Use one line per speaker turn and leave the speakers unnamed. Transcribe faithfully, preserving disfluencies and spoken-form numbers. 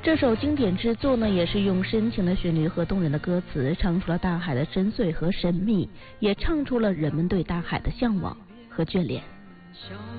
这首经典之作呢，也是用深情的旋律和动人的歌词，唱出了大海的深邃和神秘，也唱出了人们对大海的向往和眷恋。